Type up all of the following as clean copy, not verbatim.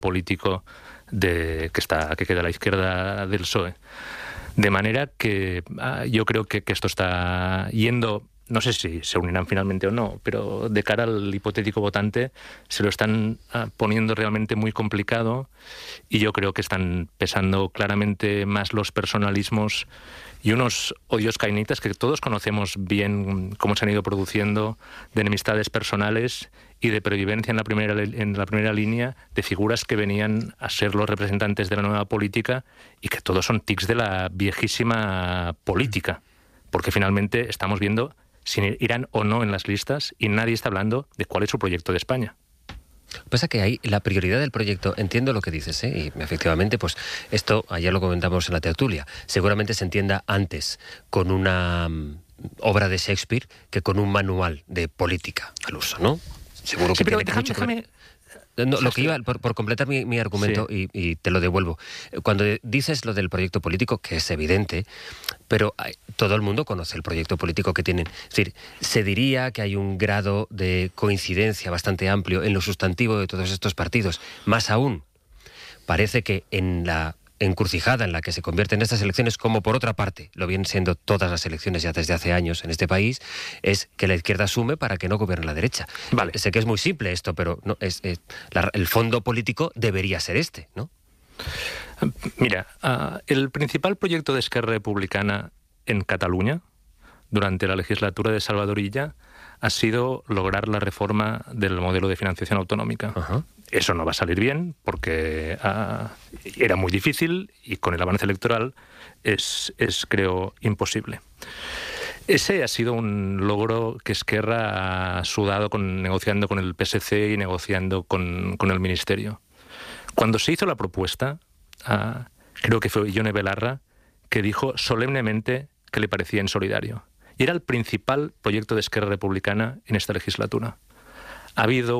político que queda a la izquierda del PSOE. De manera que yo creo que esto está yendo, no sé si se unirán finalmente o no, pero de cara al hipotético votante se lo están poniendo realmente muy complicado, y yo creo que están pesando claramente más los personalismos y unos odios cainitas que todos conocemos bien cómo se han ido produciendo, de enemistades personales y de previvencia en la primera línea de figuras que venían a ser los representantes de la nueva política, y que todos son tics de la viejísima política, porque finalmente estamos viendo si irán o no en las listas, y nadie está hablando de cuál es su proyecto de España. Pasa que ahí la prioridad del proyecto, entiendo lo que dices, y efectivamente, pues esto, ayer lo comentamos en la tertulia, seguramente se entienda antes con una obra de Shakespeare que con un manual de política al uso, ¿no? Seguro que tiene mucho que ver. No, lo que iba, por completar mi argumento, sí. y te lo devuelvo. Cuando dices lo del proyecto político, que es evidente, pero todo el mundo conoce el proyecto político que tienen. Es decir, se diría que hay un grado de coincidencia bastante amplio en lo sustantivo de todos estos partidos. Más aún, parece que en la encrucijada en la que se convierten estas elecciones, como por otra parte lo vienen siendo todas las elecciones ya desde hace años en este país, es que la izquierda asume para que no gobierne la derecha. Vale. Sé que es muy simple esto, pero no, el fondo político debería ser este, ¿no? Mira, el principal proyecto de Esquerra Republicana en Cataluña durante la legislatura de Salvador Illa ha sido lograr la reforma del modelo de financiación autonómica. Uh-huh. Eso no va a salir bien porque era muy difícil, y con el avance electoral es creo, imposible. Ese ha sido un logro que Esquerra ha sudado negociando con el PSC y negociando con el Ministerio. Cuando se hizo la propuesta, creo que fue Ione Belarra que dijo solemnemente que le parecía insolidario. Y era el principal proyecto de Esquerra Republicana en esta legislatura. Ha habido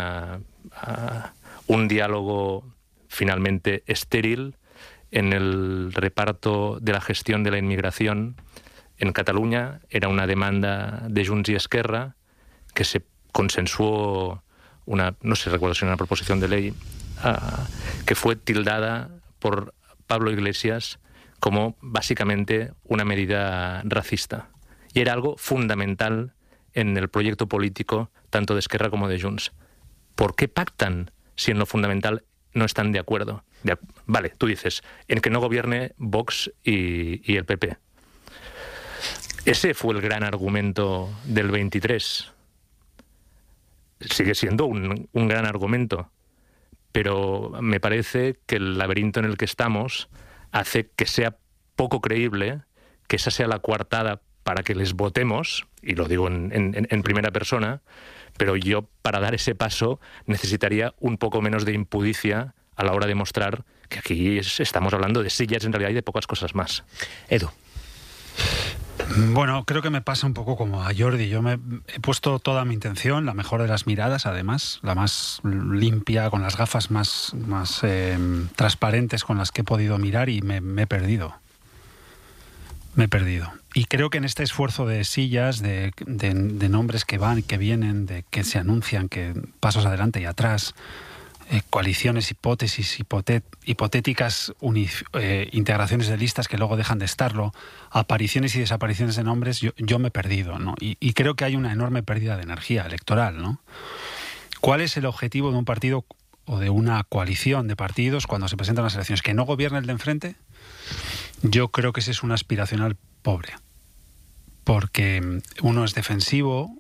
un diálogo finalmente estéril en el reparto de la gestión de la inmigración en Cataluña. Era una demanda de Junts y Esquerra que se consensuó, no sé, recuerdo si era una proposición de ley, que fue tildada por Pablo Iglesias como básicamente una medida racista. Y era algo fundamental en el proyecto político tanto de Esquerra como de Junts. ¿Por qué pactan si en lo fundamental no están de acuerdo? Vale, tú dices, en que no gobierne Vox y el PP. Ese fue el gran argumento del 23. Sigue siendo un gran argumento, pero me parece que el laberinto en el que estamos hace que sea poco creíble que esa sea la coartada para que les votemos, y lo digo en primera persona, pero yo para dar ese paso necesitaría un poco menos de impudicia a la hora de mostrar que aquí estamos hablando de sillas en realidad y de pocas cosas más. Edu. Bueno, creo que me pasa un poco como a Jordi. Yo he puesto toda mi intención, la mejor de las miradas además, la más limpia, con las gafas más transparentes con las que he podido mirar, y me he perdido. Me he perdido. Y creo que en este esfuerzo de sillas, de nombres que van y que vienen, de que se anuncian, que pasos adelante y atrás, coaliciones, hipótesis, hipotéticas integraciones de listas que luego dejan de estarlo, apariciones y desapariciones de nombres, yo me he perdido, ¿no? Y creo que hay una enorme pérdida de energía electoral, ¿no? ¿Cuál es el objetivo de un partido o de una coalición de partidos cuando se presentan las elecciones? ¿Que no gobierne el de enfrente? Yo creo que ese es un aspiracional pobre, porque uno es defensivo,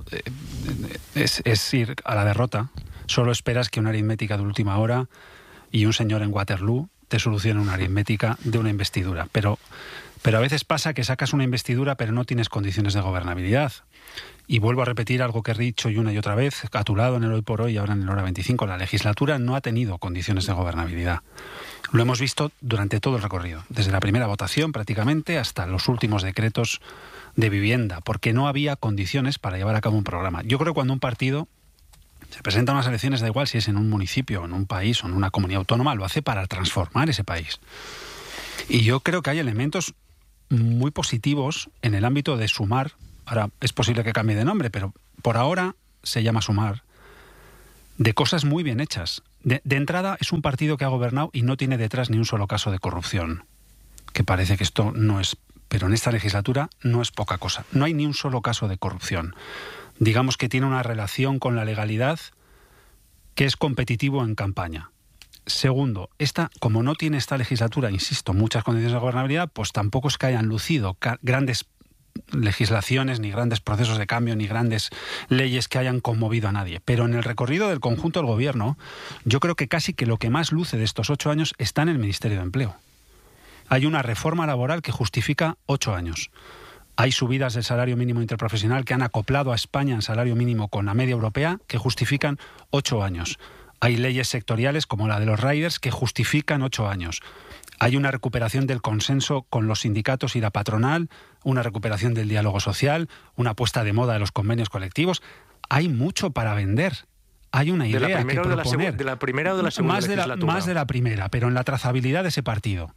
es ir a la derrota. Solo esperas que una aritmética de última hora y un señor en Waterloo te solucione una aritmética de una investidura. Pero a veces pasa que sacas una investidura pero no tienes condiciones de gobernabilidad. Y vuelvo a repetir algo que he dicho una y otra vez, a tu lado en el Hoy por Hoy y ahora en el Hora 25. La legislatura no ha tenido condiciones de gobernabilidad. Lo hemos visto durante todo el recorrido, desde la primera votación prácticamente hasta los últimos decretos de vivienda, porque no había condiciones para llevar a cabo un programa. Yo creo que cuando un partido se presenta a unas elecciones, da igual si es en un municipio, en un país o en una comunidad autónoma, lo hace para transformar ese país. Y yo creo que hay elementos muy positivos en el ámbito de Sumar. Ahora es posible que cambie de nombre, pero por ahora se llama Sumar, de cosas muy bien hechas. de entrada es un partido que ha gobernado y no tiene detrás ni un solo caso de corrupción, que parece que esto no es, pero en esta legislatura no es poca cosa. No hay ni un solo caso de corrupción. Digamos que tiene una relación con la legalidad que es competitivo en campaña. Segundo, como no tiene esta legislatura, insisto, muchas condiciones de gobernabilidad, pues tampoco es que hayan lucido grandes legislaciones, ni grandes procesos de cambio, ni grandes leyes que hayan conmovido a nadie. Pero en el recorrido del conjunto del gobierno, yo creo que casi que lo que más luce de estos 8 años está en el Ministerio de Empleo. Hay una reforma laboral que justifica 8 años. Hay subidas del salario mínimo interprofesional que han acoplado a España en salario mínimo con la media europea que justifican 8 años. Hay leyes sectoriales como la de los riders que justifican 8 años. Hay una recuperación del consenso con los sindicatos y la patronal, una recuperación del diálogo social, una puesta de moda de los convenios colectivos. Hay mucho para vender. Hay una idea que proponer. ¿De la primera o de la segunda legislatura? Más de la primera, pero en la trazabilidad de ese partido.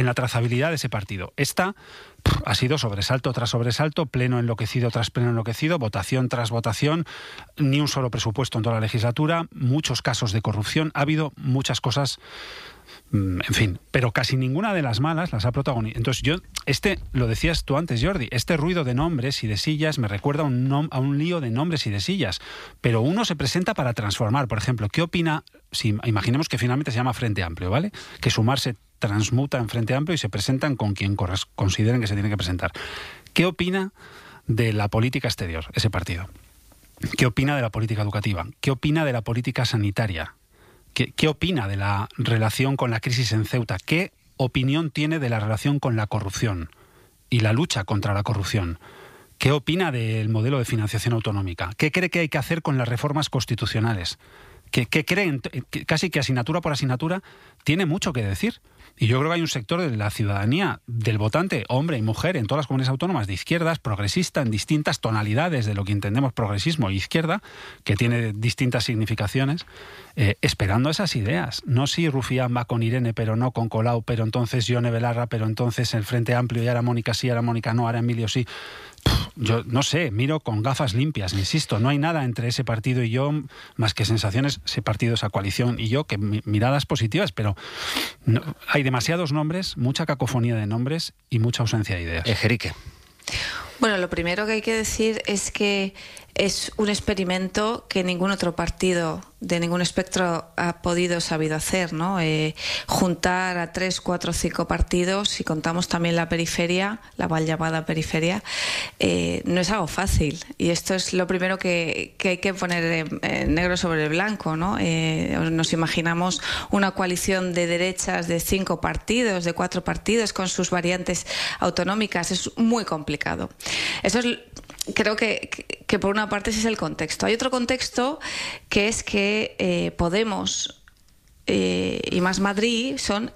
Esta ha sido sobresalto tras sobresalto, pleno enloquecido tras pleno enloquecido, votación tras votación, ni un solo presupuesto en toda la legislatura, muchos casos de corrupción, ha habido muchas cosas, en fin, pero casi ninguna de las malas las ha protagonizado. Entonces lo decías tú antes, Jordi, este ruido de nombres y de sillas me recuerda a un lío de nombres y de sillas, pero uno se presenta para transformar. Por ejemplo, ¿qué opina? Si imaginemos que finalmente se llama Frente Amplio, ¿vale? Que Sumarse transmuta en Frente Amplio y se presentan con quien consideren que se tiene que presentar. ¿Qué opina de la política exterior, ese partido? ¿Qué opina de la política educativa? ¿Qué opina de la política sanitaria? ¿Qué opina de la relación con la crisis en Ceuta? ¿Qué opinión tiene de la relación con la corrupción y la lucha contra la corrupción? ¿Qué opina del modelo de financiación autonómica? ¿Qué cree que hay que hacer con las reformas constitucionales? ¿Qué creen? Casi que asignatura por asignatura tiene mucho que decir. Y yo creo que hay un sector de la ciudadanía, del votante, hombre y mujer, en todas las comunidades autónomas de izquierdas, progresista, en distintas tonalidades de lo que entendemos progresismo e izquierda, que tiene distintas significaciones, esperando esas ideas. No si Rufián va con Irene, pero no con Colau, pero entonces Yone Belarra, pero entonces el Frente Amplio, y ahora Mónica sí, ahora Mónica no, ahora Emilio sí. Yo no sé, miro con gafas limpias, insisto, no hay nada entre ese partido y yo, más que sensaciones, ese partido, esa coalición y yo, que miradas positivas, pero no, hay demasiados nombres, mucha cacofonía de nombres y mucha ausencia de ideas. Ejerique. Bueno, lo primero que hay que decir es que es un experimento que ningún otro partido de ningún espectro ha sabido hacer, ¿no? Juntar a 3, 4, 5 partidos, si contamos también la periferia, la mal llamada periferia, no es algo fácil. Y esto es lo primero que hay que poner negro sobre blanco, ¿no? Nos imaginamos una coalición de derechas de 5 partidos, de 4 partidos, con sus variantes autonómicas. Es muy complicado. Eso es... Creo que por una parte ese es el contexto. Hay otro contexto que es que Podemos y Más Madrid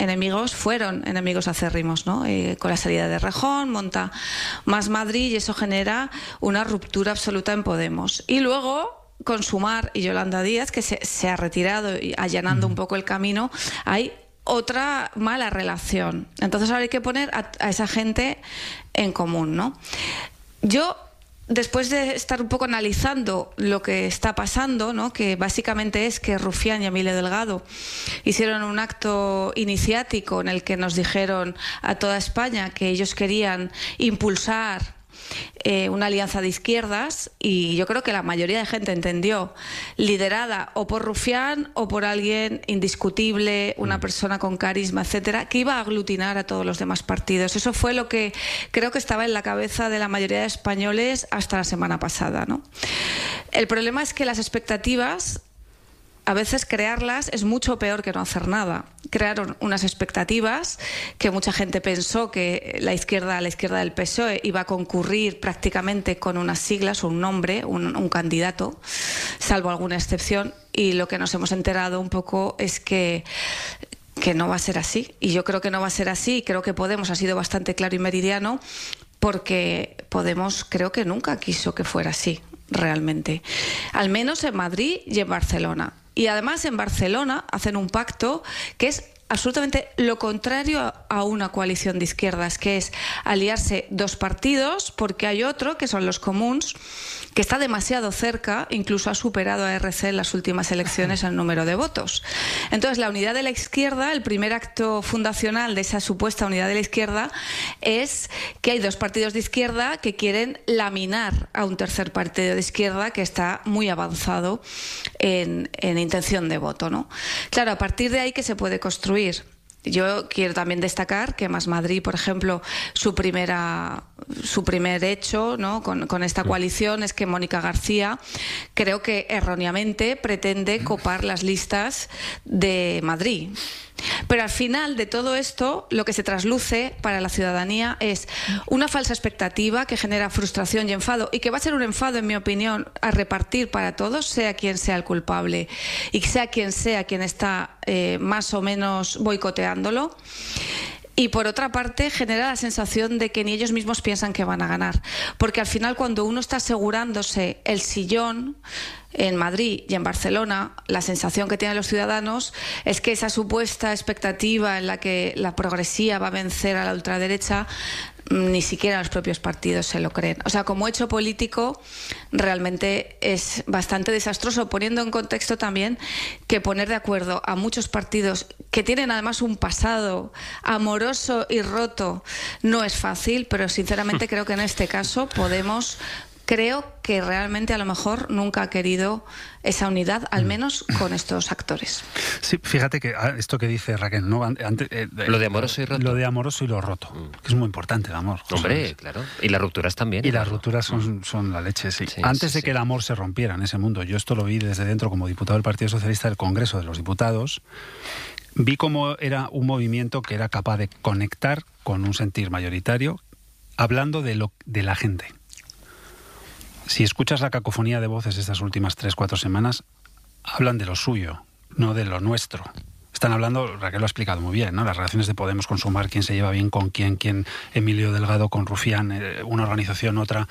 fueron enemigos acérrimos, ¿no? Con la salida de Rejón, monta Más Madrid y eso genera una ruptura absoluta en Podemos. Y luego, con Sumar y Yolanda Díaz, que se ha retirado y allanando un poco el camino, hay otra mala relación. Entonces ahora hay que poner a esa gente en común, ¿no? Yo, después de estar un poco analizando lo que está pasando, ¿no? Que básicamente es que Rufián y Emilio Delgado hicieron un acto iniciático en el que nos dijeron a toda España que ellos querían impulsar una alianza de izquierdas, y yo creo que la mayoría de gente entendió, liderada o por Rufián o por alguien indiscutible, una persona con carisma, etcétera, que iba a aglutinar a todos los demás partidos. Eso fue lo que creo que estaba en la cabeza de la mayoría de españoles hasta la semana pasada, ¿no? El problema es que las expectativas, a veces crearlas es mucho peor que no hacer nada. Crearon unas expectativas que mucha gente pensó que la izquierda del PSOE iba a concurrir prácticamente con unas siglas o un nombre, un candidato, salvo alguna excepción, y lo que nos hemos enterado un poco es que no va a ser así. Y yo creo que no va a ser así, y creo que Podemos ha sido bastante claro y meridiano, porque Podemos creo que nunca quiso que fuera así, realmente. Al menos en Madrid y en Barcelona. Y además en Barcelona hacen un pacto que es absolutamente lo contrario a una coalición de izquierdas, que es aliarse dos partidos, porque hay otro, que son los comuns, que está demasiado cerca, incluso ha superado a RC en las últimas elecciones en número de votos. Entonces, la unidad de la izquierda, el primer acto fundacional de esa supuesta unidad de la izquierda, es que hay dos partidos de izquierda que quieren laminar a un tercer partido de izquierda que está muy avanzado en intención de voto, ¿no? Claro, a partir de ahí, ¿qué se puede construir? Yo quiero también destacar que Más Madrid, por ejemplo, su primer hecho, ¿no?, con esta coalición es que Mónica García, creo que erróneamente, pretende copar las listas de Madrid. Pero al final de todo esto, lo que se trasluce para la ciudadanía es una falsa expectativa que genera frustración y enfado, y que va a ser un enfado, en mi opinión, a repartir para todos, sea quien sea el culpable y sea quien está más o menos boicoteándolo. Y por otra parte, genera la sensación de que ni ellos mismos piensan que van a ganar. Porque al final, cuando uno está asegurándose el sillón en Madrid y en Barcelona, la sensación que tienen los ciudadanos es que esa supuesta expectativa en la que la progresía va a vencer a la ultraderecha, ni siquiera los propios partidos se lo creen. O sea, como hecho político, realmente es bastante desastroso, poniendo en contexto también que poner de acuerdo a muchos partidos que tienen además un pasado amoroso y roto no es fácil, pero sinceramente creo que en este caso Podemos... Creo que realmente a lo mejor nunca ha querido esa unidad, al menos con estos actores. Sí, fíjate que esto que dice Raquel, ¿no? Lo de amoroso y roto. Lo de amoroso y lo roto, que es muy importante el amor. Hombre, claro. Y las rupturas también. Y las rupturas son la leche, sí. Antes de que el amor se rompiera en ese mundo, yo esto lo vi desde dentro como diputado del Partido Socialista del Congreso de los Diputados, vi cómo era un movimiento que era capaz de conectar con un sentir mayoritario, hablando de la gente. Si escuchas la cacofonía de voces estas últimas 3-4 semanas, hablan de lo suyo, no de lo nuestro. Están hablando, Raquel lo ha explicado muy bien, ¿no? Las relaciones de Podemos con Sumar, quién se lleva bien con quién Emilio Delgado con Rufián, una organización, otra.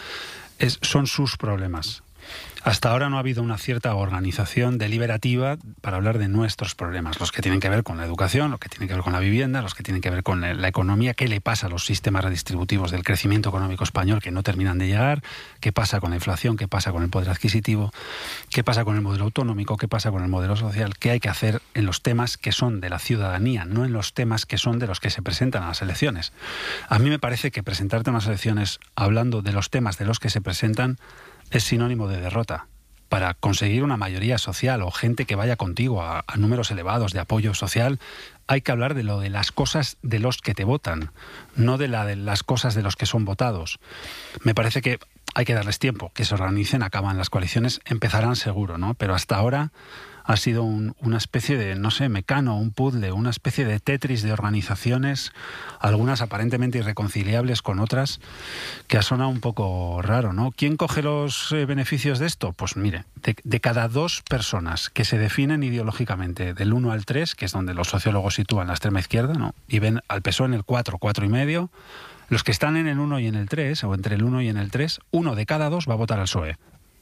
Son sus problemas. Hasta ahora no ha habido una cierta organización deliberativa para hablar de nuestros problemas, los que tienen que ver con la educación, los que tienen que ver con la vivienda, los que tienen que ver con la economía, qué le pasa a los sistemas redistributivos del crecimiento económico español que no terminan de llegar, qué pasa con la inflación, qué pasa con el poder adquisitivo, qué pasa con el modelo autonómico, qué pasa con el modelo social, qué hay que hacer en los temas que son de la ciudadanía, no en los temas que son de los que se presentan a las elecciones. A mí me parece que presentarte a unas elecciones hablando de los temas de los que se presentan es sinónimo de derrota. Para conseguir una mayoría social o gente que vaya contigo a números elevados de apoyo social, hay que hablar de lo de las cosas de los que te votan, no de las cosas de los que son votados. Me parece que hay que darles tiempo, que se organicen, acaban las coaliciones, empezarán seguro, ¿no? Pero hasta ahora ha sido una especie de, no sé, mecano, un puzzle, una especie de Tetris de organizaciones, algunas aparentemente irreconciliables con otras, que ha sonado un poco raro, ¿no? ¿Quién coge los beneficios de esto? Pues mire, de cada 2 personas que se definen ideológicamente del 1 al 3, que es donde los sociólogos sitúan la extrema izquierda, ¿no?, y ven al PSOE en el 4, 4,5, los que están en el 1 y en el 3, o entre el 1 y en el 3, 1 de cada 2 va a votar al PSOE.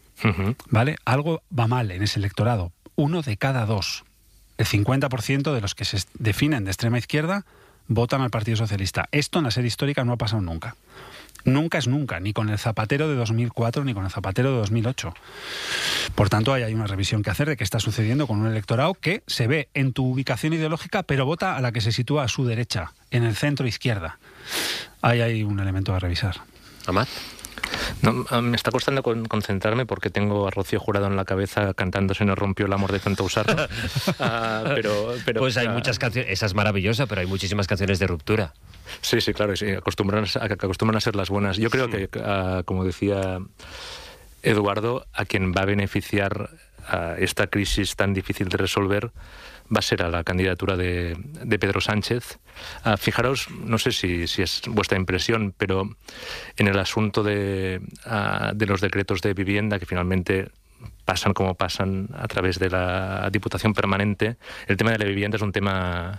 ¿Vale? Algo va mal en ese electorado. 1 de cada 2. El 50% de los que se definen de extrema izquierda votan al Partido Socialista. Esto en la serie histórica no ha pasado nunca. Nunca es nunca, ni con el Zapatero de 2004 ni con el Zapatero de 2008. Por tanto, hay una revisión que hacer de qué está sucediendo con un electorado que se ve en tu ubicación ideológica, pero vota a la que se sitúa a su derecha, en el centro izquierda. Ahí hay un elemento a revisar. ¿Amat? No, me está costando concentrarme porque tengo a Rocío Jurado en la cabeza cantando Se nos rompió el amor de tanto usarlo. Pero pues hay muchas canciones, esa es maravillosa, pero hay muchísimas canciones de ruptura. Sí, claro, sí, acostumbran a ser las buenas. Yo creo que, como decía Eduardo, a quien va a beneficiar esta crisis tan difícil de resolver va a ser a la candidatura de Pedro Sánchez. Fijaros, no sé si es vuestra impresión, pero en el asunto de los decretos de vivienda, que finalmente pasan como pasan a través de la Diputación Permanente, el tema de la vivienda es un tema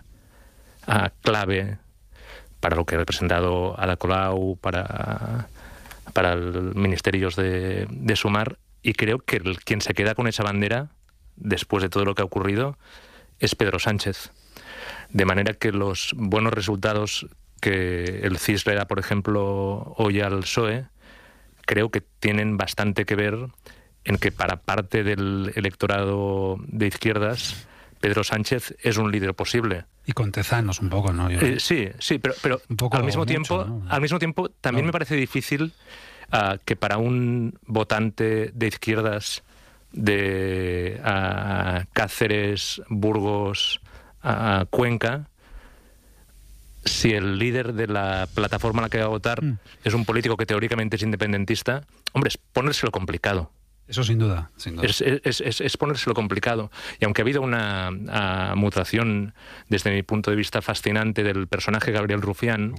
clave para lo que ha representado Ada Colau, para los ministerios de Sumar, y creo que quien se queda con esa bandera, después de todo lo que ha ocurrido, es Pedro Sánchez. De manera que los buenos resultados que el CIS le da, por ejemplo, hoy al PSOE, creo que tienen bastante que ver en que para parte del electorado de izquierdas, Pedro Sánchez es un líder posible. Y con Tezanos un poco, ¿no? Sí, pero al mismo tiempo también me parece difícil que para un votante de izquierdas de Cáceres, Burgos, Cuenca, si el líder de la plataforma a la que va a votar es un político que teóricamente es independentista, hombre, es ponérselo complicado. Eso sin duda. Es ponérselo complicado. Y aunque ha habido una mutación, desde mi punto de vista, fascinante del personaje Gabriel Rufián,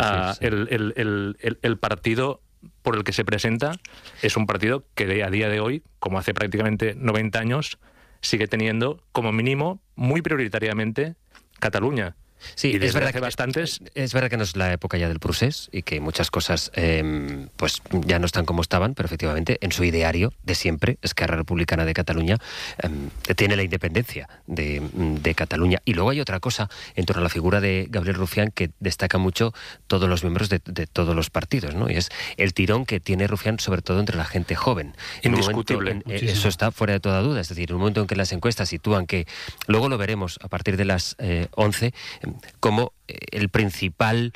el partido por el que se presenta es un partido que a día de hoy, como hace prácticamente 90 años, sigue teniendo como mínimo, muy prioritariamente, Cataluña. Sí, y es verdad hace bastantes. Es verdad que no es la época ya del procés y que muchas cosas pues ya no están como estaban, pero efectivamente en su ideario de siempre, Esquerra Republicana de Cataluña tiene la independencia de Cataluña. Y luego hay otra cosa en torno a la figura de Gabriel Rufián que destaca mucho todos los miembros de todos los partidos, ¿no? Y es el tirón que tiene Rufián sobre todo entre la gente joven. Indiscutible. Eso está fuera de toda duda. Es decir, en un momento en que las encuestas sitúan que, luego lo veremos a partir de las 11, como el principal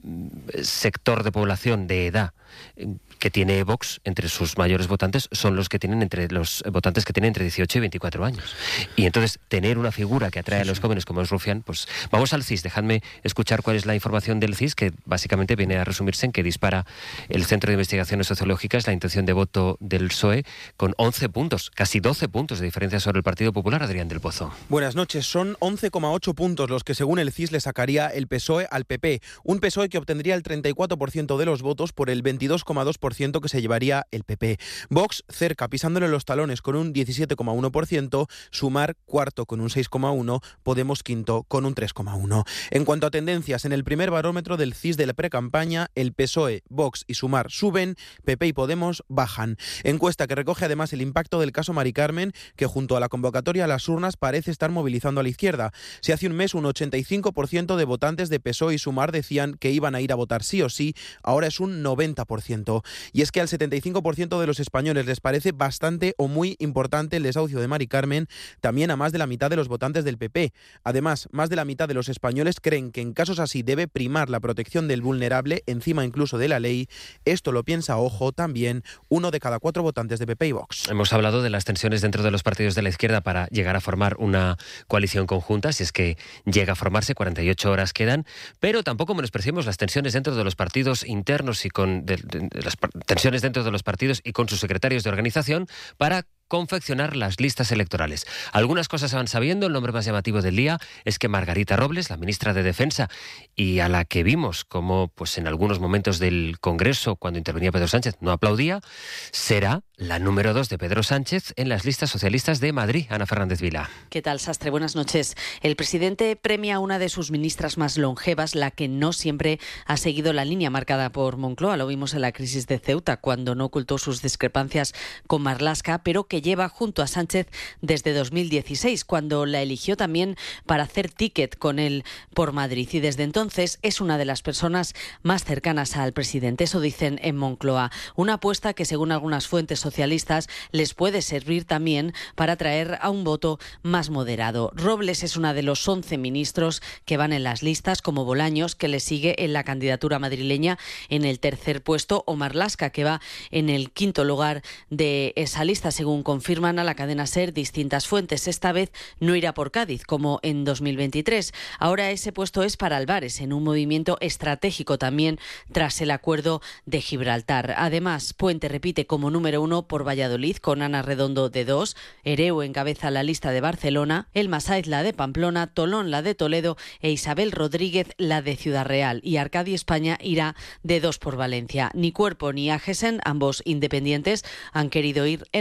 sector de población de edad que tiene Vox entre sus mayores votantes son los que tienen los votantes que tienen entre 18 y 24 años. Y entonces tener una figura que atrae a los jóvenes como es Rufián, pues vamos al CIS. Dejadme escuchar cuál es la información del CIS, que básicamente viene a resumirse en que dispara el Centro de Investigaciones Sociológicas la intención de voto del PSOE con 11 puntos, casi 12 puntos de diferencia sobre el Partido Popular. Adrián del Pozo. Buenas noches. Son 11,8 puntos los que según el CIS le sacaría el PSOE al PP. Un PSOE que obtendría el 34% de los votos por el 22,2% que se llevaría el PP. Vox cerca, pisándole los talones con un 17,1%, Sumar cuarto con un 6,1%, Podemos quinto con un 3,1%. En cuanto a tendencias, en el primer barómetro del CIS de la precampaña, el PSOE, Vox y Sumar suben, PP y Podemos bajan. Encuesta que recoge además el impacto del caso Mari Carmen, que junto a la convocatoria a las urnas parece estar movilizando a la izquierda. Si hace un mes un 85% de votantes de PSOE y Sumar decían que iban a ir a votar sí o sí, ahora es un 90%. Y es que al 75% de los españoles les parece bastante o muy importante el desahucio de Mari Carmen, también a más de la mitad de los votantes del PP. Además, más de la mitad de los españoles creen que en casos así debe primar la protección del vulnerable encima incluso de la ley. Esto lo piensa, ojo, también 1 de cada 4 votantes de PP y Vox. Hemos hablado de las tensiones dentro de los partidos de la izquierda para llegar a formar una coalición conjunta, si es que llega a formarse, 48 horas quedan, pero tampoco menospreciemos las tensiones dentro de los partidos internos y con las tensiones dentro de los partidos y con sus secretarios de organización para confeccionar las listas electorales. Algunas cosas se van sabiendo. El nombre más llamativo del día es que Margarita Robles, la ministra de Defensa, y a la que vimos como pues en algunos momentos del Congreso, cuando intervenía Pedro Sánchez, no aplaudía, será la número 2 de Pedro Sánchez en las listas socialistas de Madrid. Ana Fernández Vila. ¿Qué tal, Sastre? Buenas noches. El presidente premia a una de sus ministras más longevas, la que no siempre ha seguido la línea marcada por Moncloa. Lo vimos en la crisis de Ceuta, cuando no ocultó sus discrepancias con Marlaska, pero que lleva junto a Sánchez desde 2016, cuando la eligió también para hacer ticket con él por Madrid. Y desde entonces es una de las personas más cercanas al presidente. Eso dicen en Moncloa. Una apuesta que, según algunas fuentes socialistas, les puede servir también para atraer a un voto más moderado. Robles es una de los 11 ministros que van en las listas, como Bolaños, que le sigue en la candidatura madrileña en el tercer puesto, o Marlaska, que va en el quinto lugar de esa lista, según confirman a la cadena SER distintas fuentes. Esta vez no irá por Cádiz, como en 2023. Ahora ese puesto es para Álvarez, en un movimiento estratégico también tras el acuerdo de Gibraltar. Además, Puente repite como número 1 por Valladolid, con Ana Redondo de 2, Ereu encabeza la lista de Barcelona, Elma Sáez la de Pamplona, Tolón la de Toledo e Isabel Rodríguez la de Ciudad Real. Y Arcadi España irá de 2 por Valencia. Ni Cuerpo ni Agesen, ambos independientes, han querido ir en las listas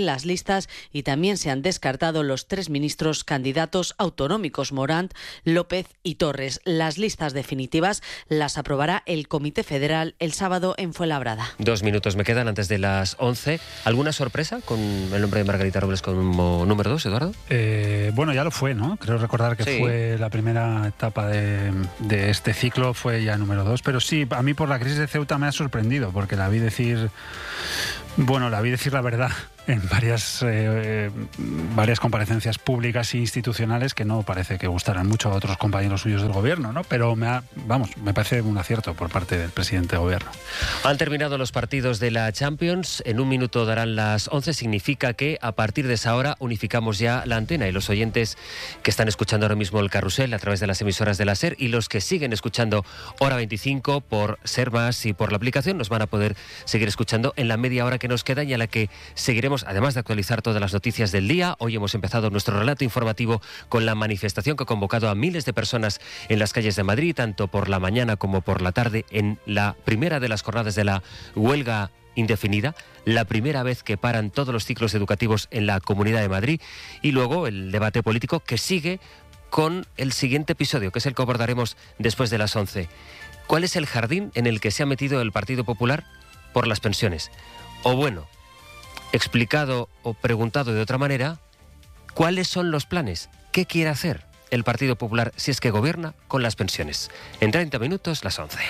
socialistas y también se han descartado los 3 ministros candidatos autonómicos, Morant, López y Torres. Las listas definitivas las aprobará el Comité Federal el sábado en Fuenlabrada. 2 minutos me quedan antes de las 11. ¿Alguna sorpresa con el nombre de Margarita Robles como número 2, Eduardo? Bueno, ya lo fue, ¿no? Creo recordar que fue la primera etapa de este ciclo, fue ya número 2. Pero sí, a mí por la crisis de Ceuta me ha sorprendido, porque la vi decir la verdad en varias comparecencias públicas e institucionales que no parece que gustaran mucho a otros compañeros suyos del gobierno, ¿no? Pero me parece un acierto por parte del presidente de gobierno. Han terminado los partidos de la Champions, en un minuto darán las 11, significa que a partir de esa hora unificamos ya la antena y los oyentes que están escuchando ahora mismo el Carrusel a través de las emisoras de la SER y los que siguen escuchando Hora 25 por Ser Más y por la aplicación nos van a poder seguir escuchando en la media hora que nos queda y a la que seguiremos, además de actualizar todas las noticias del día. Hoy hemos empezado nuestro relato informativo con la manifestación que ha convocado a miles de personas en las calles de Madrid, tanto por la mañana como por la tarde, en la primera de las jornadas de la huelga indefinida, la primera vez que paran todos los ciclos educativos en la Comunidad de Madrid, y luego el debate político que sigue con el siguiente episodio, que es el que abordaremos después de las 11. ¿Cuál es el jardín en el que se ha metido el Partido Popular por las pensiones? O bueno, explicado o preguntado de otra manera, ¿cuáles son los planes? ¿Qué quiere hacer el Partido Popular si es que gobierna con las pensiones? En 30 minutos, las 11.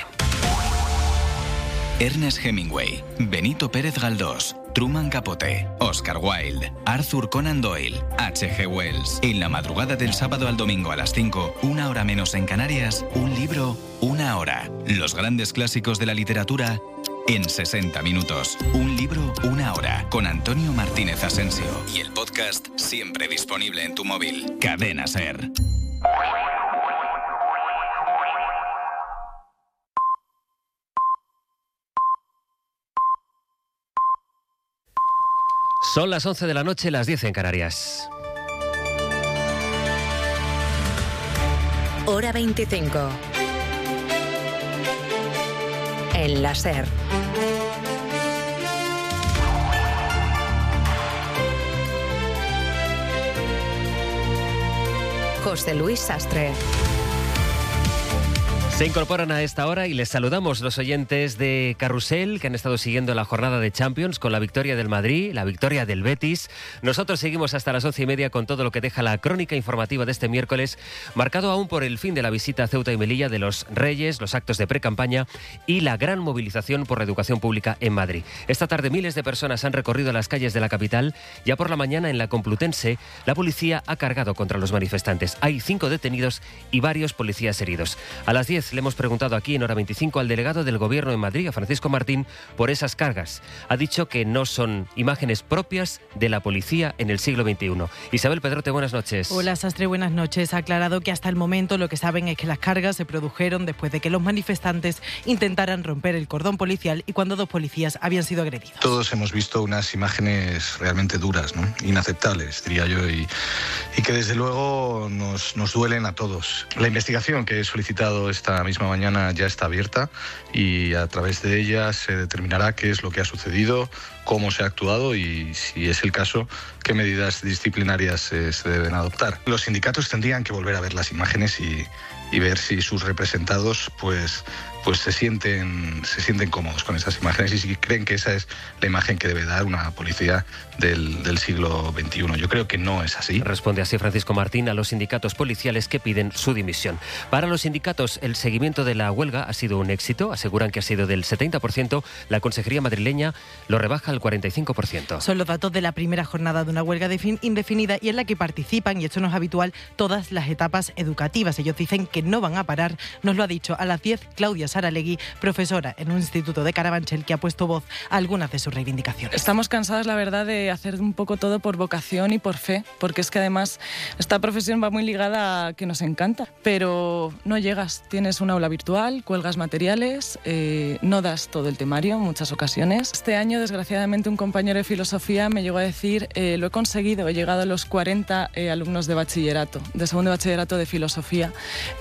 Ernest Hemingway, Benito Pérez Galdós, Truman Capote, Oscar Wilde, Arthur Conan Doyle, H.G. Wells. En la madrugada del sábado al domingo a las 5, 1 hora menos en Canarias, un libro, 1 hora. Los grandes clásicos de la literatura en 60 minutos. Un libro, 1 hora. Con Antonio Martínez Asensio. Y el podcast siempre disponible en tu móvil. Cadena SER. Son las 11 de la noche, las 10 en Canarias. Hora 25. En la SER. José Luis Sastre. Se incorporan a esta hora y les saludamos los oyentes de Carrusel que han estado siguiendo la jornada de Champions con la victoria del Madrid, la victoria del Betis. Nosotros seguimos hasta las 11:30 con todo lo que deja la crónica informativa de este miércoles, marcado aún por el fin de la visita a Ceuta y Melilla de los Reyes, los actos de precampaña y la gran movilización por la educación pública en Madrid. Esta tarde miles de personas han recorrido las calles de la capital. Ya por la mañana en la Complutense la policía ha cargado contra los manifestantes. Hay 5 detenidos y varios policías heridos. A las 10 le hemos preguntado aquí en Hora 25 al delegado del Gobierno en Madrid, a Francisco Martín, por esas cargas. Ha dicho que no son imágenes propias de la policía en el siglo XXI. Isabel Pedrote, buenas noches. Hola, Sastre, buenas noches. Ha aclarado que hasta el momento lo que saben es que las cargas se produjeron después de que los manifestantes intentaran romper el cordón policial y cuando 2 policías habían sido agredidos. Todos hemos visto unas imágenes realmente duras, ¿no? Inaceptables, diría yo, y que desde luego nos duelen a todos. La investigación que he solicitado esta misma mañana ya está abierta y a través de ella se determinará qué es lo que ha sucedido, cómo se ha actuado y, si es el caso, qué medidas disciplinarias se deben adoptar. Los sindicatos tendrían que volver a ver las imágenes y ver si sus representados pues se sienten cómodos con esas imágenes y si creen que esa es la imagen que debe dar una policía del siglo XXI. Yo creo que no es así. Responde así Francisco Martín a los sindicatos policiales que piden su dimisión. Para los sindicatos, el seguimiento de la huelga ha sido un éxito. Aseguran que ha sido del 70%. La consejería madrileña lo rebaja al 45%. Son los datos de la primera jornada de una huelga indefinida y en la que participan, y esto no es habitual, todas las etapas educativas. Ellos dicen que no van a parar. Nos lo ha dicho a las 10 Claudia Saralegui, profesora en un instituto de Carabanchel, que ha puesto voz a algunas de sus reivindicaciones. Estamos cansadas, la verdad, de hacer un poco todo por vocación y por fe, porque es que además esta profesión va muy ligada a que nos encanta, pero no llegas, tienes un aula virtual, cuelgas materiales, no das todo el temario en muchas ocasiones. Este año, desgraciadamente, un compañero de filosofía me llegó a decir, lo he conseguido, he llegado a los 40 alumnos de bachillerato, de segundo de bachillerato de filosofía,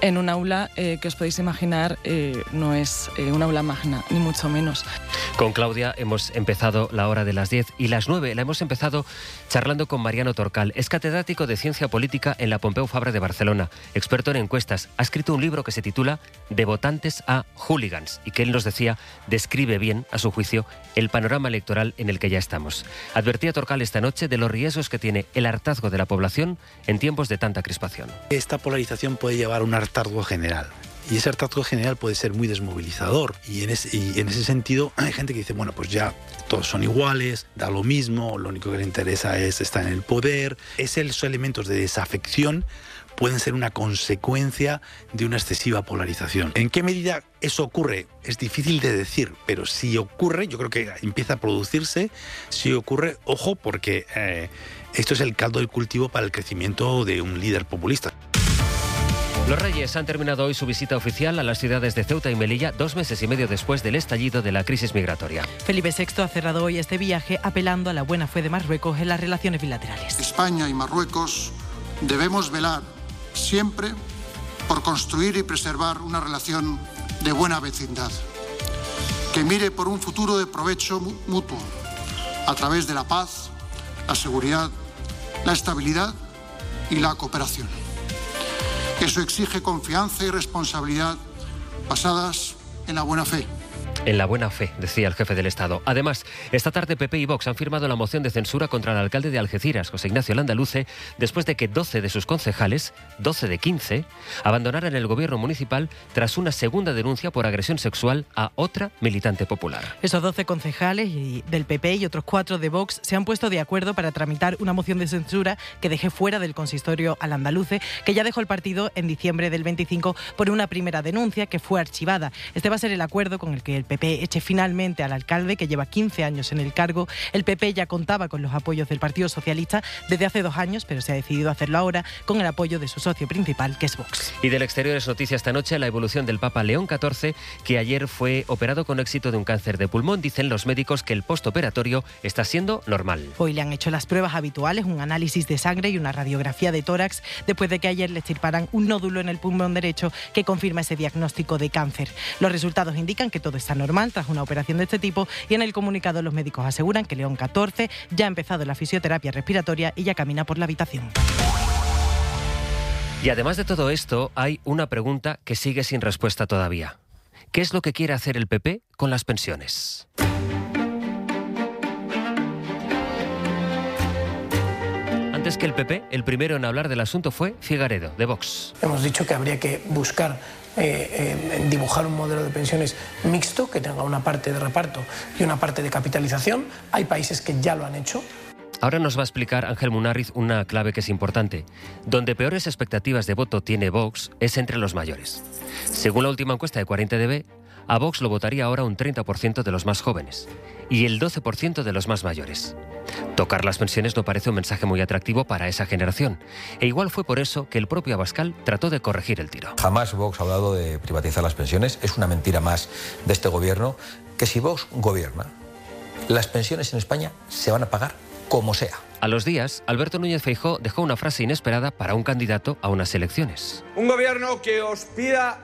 en un aula que os podéis imaginar no es un aula magna, ni mucho menos. Con Claudia hemos empezado la hora de las 10 y las 9 la hemos empezado charlando con Mariano Torcal. Es catedrático de Ciencia Política en la Pompeu Fabra de Barcelona, experto en encuestas. Ha escrito un libro que se titula De votantes a hooligans y que él nos decía describe bien, a su juicio, el panorama electoral en el que ya estamos. Advertía Torcal esta noche de los riesgos que tiene el hartazgo de la población en tiempos de tanta crispación. Esta polarización puede llevar a un hartazgo general. Y ese hartazgo general puede ser muy desmovilizador. Y en ese sentido hay gente que dice, bueno, pues ya todos son iguales, da lo mismo, lo único que le interesa es estar en el poder. Esos elementos de desafección pueden ser una consecuencia de una excesiva polarización. ¿En qué medida eso ocurre? Es difícil de decir, pero si ocurre, yo creo que empieza a producirse. Si ocurre, ojo, porque esto es el caldo del cultivo para el crecimiento de un líder populista. Los Reyes han terminado hoy su visita oficial a las ciudades de Ceuta y Melilla 2 meses y medio después del estallido de la crisis migratoria. Felipe VI ha cerrado hoy este viaje apelando a la buena fe de Marruecos en las relaciones bilaterales. España y Marruecos debemos velar siempre por construir y preservar una relación de buena vecindad, que mire por un futuro de provecho mutuo, a través de la paz, la seguridad, la estabilidad y la cooperación. Eso exige confianza y responsabilidad basadas en la buena fe. En la buena fe, decía el jefe del Estado. Además, esta tarde PP y Vox han firmado la moción de censura contra el alcalde de Algeciras, José Ignacio Landaluce, después de que 12 de sus concejales, 12 de 15, abandonaran el gobierno municipal tras una segunda denuncia por agresión sexual a otra militante popular. Esos 12 concejales del PP y otros 4 de Vox se han puesto de acuerdo para tramitar una moción de censura que deje fuera del consistorio al andaluce, que ya dejó el partido en diciembre del 25 por una primera denuncia que fue archivada. Este va a ser el acuerdo con el que el PP eche finalmente al alcalde, que lleva 15 años en el cargo. El PP ya contaba con los apoyos del Partido Socialista desde hace 2 años, pero se ha decidido hacerlo ahora con el apoyo de su socio principal, que es Vox. Y del exterior es noticia esta noche la evolución del Papa León XIV, que ayer fue operado con éxito de un cáncer de pulmón. Dicen los médicos que el postoperatorio está siendo normal. Hoy le han hecho las pruebas habituales, un análisis de sangre y una radiografía de tórax, después de que ayer le extirparan un nódulo en el pulmón derecho que confirma ese diagnóstico de cáncer. Los resultados indican que todo está normal tras una operación de este tipo, y en el comunicado los médicos aseguran que León XIV ya ha empezado la fisioterapia respiratoria y ya camina por la habitación. Y además de todo esto, hay una pregunta que sigue sin respuesta todavía. ¿Qué es lo que quiere hacer el PP con las pensiones? Antes que el PP, el primero en hablar del asunto fue Figaredo, de Vox. Hemos dicho que habría que buscar dibujar un modelo de pensiones mixto, que tenga una parte de reparto y una parte de capitalización. Hay países que ya lo han hecho. Ahora nos va a explicar Ángel Munarriz una clave que es importante. Donde peores expectativas de voto tiene Vox es entre los mayores. Según la última encuesta de 40DB, a Vox lo votaría ahora un 30% de los más jóvenes y el 12% de los más mayores. Tocar las pensiones no parece un mensaje muy atractivo para esa generación. E igual fue por eso que el propio Abascal trató de corregir el tiro. Jamás Vox ha hablado de privatizar las pensiones. Es una mentira más de este gobierno, que si Vox gobierna, las pensiones en España se van a pagar como sea. A los días, Alberto Núñez Feijóo dejó una frase inesperada para un candidato a unas elecciones. Un gobierno que os pida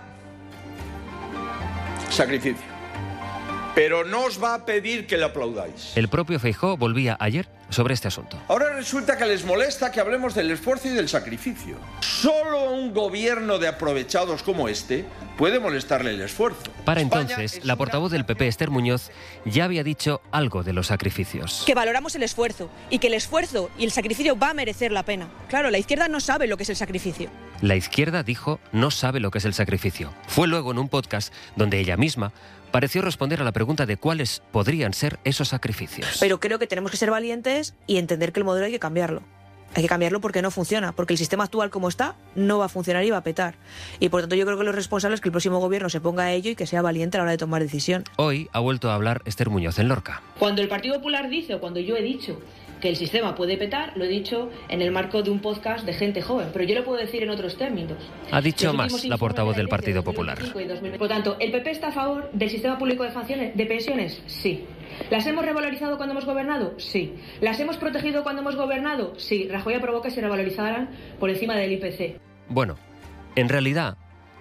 sacrificio, pero no os va a pedir que lo aplaudáis. El propio Feijóo volvía ayer sobre este asunto. Ahora resulta que les molesta que hablemos del esfuerzo y del sacrificio. Solo un gobierno de aprovechados como este puede molestarle el esfuerzo. Para entonces, la portavoz del PP, Esther Muñoz, ya había dicho algo de los sacrificios. Que valoramos el esfuerzo y que el esfuerzo y el sacrificio va a merecer la pena. Claro, la izquierda no sabe lo que es el sacrificio. La izquierda, dijo, no sabe lo que es el sacrificio. Fue luego en un podcast donde ella misma pareció responder a la pregunta de cuáles podrían ser esos sacrificios. Pero creo que tenemos que ser valientes y entender que el modelo hay que cambiarlo. Hay que cambiarlo porque no funciona, porque el sistema actual como está no va a funcionar y va a petar. Y por tanto yo creo que lo responsable es que el próximo gobierno se ponga a ello y que sea valiente a la hora de tomar decisión. Hoy ha vuelto a hablar Esther Muñoz en Lorca. Cuando el Partido Popular dice, o cuando yo he dicho que el sistema puede petar, lo he dicho en el marco de un podcast de gente joven, pero yo lo puedo decir en otros términos. Ha dicho más la portavoz del Partido Popular. Por tanto, ¿el PP está a favor del sistema público de pensiones? Sí. ¿Las hemos revalorizado cuando hemos gobernado? Sí. ¿Las hemos protegido cuando hemos gobernado? Sí. Rajoy aprobó que se revalorizaran por encima del IPC. Bueno, en realidad,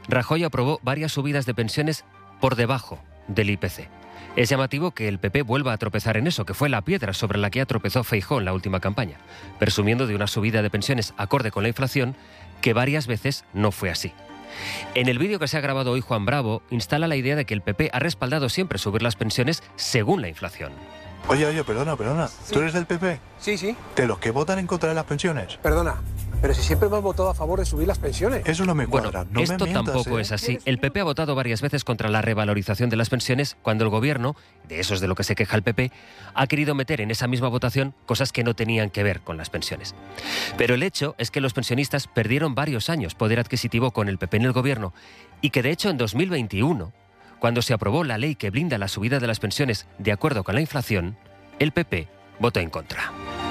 Rajoy aprobó varias subidas de pensiones por debajo del IPC. Es llamativo que el PP vuelva a tropezar en eso, que fue la piedra sobre la que ya tropezó Feijóo en la última campaña, presumiendo de una subida de pensiones acorde con la inflación, que varias veces no fue así. En el vídeo que se ha grabado hoy, Juan Bravo instala la idea de que el PP ha respaldado siempre subir las pensiones según la inflación. Oye, perdona. Sí. ¿Tú eres del PP? Sí. ¿De los que votan en contra de las pensiones? Perdona, pero si siempre hemos votado a favor de subir las pensiones. Eso no me cuadra. Bueno, no esto me mientas, tampoco es así. El PP ha votado varias veces contra la revalorización de las pensiones cuando el gobierno, de eso es de lo que se queja el PP, ha querido meter en esa misma votación cosas que no tenían que ver con las pensiones. Pero el hecho es que los pensionistas perdieron varios años poder adquisitivo con el PP en el gobierno y que de hecho en 2021, cuando se aprobó la ley que blinda la subida de las pensiones de acuerdo con la inflación, el PP votó en contra.